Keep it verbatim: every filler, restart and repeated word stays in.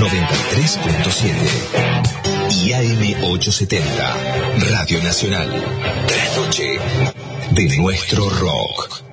noventa y tres punto siete y A M ochocientos setenta, Radio Nacional. La noche de nuestro rock.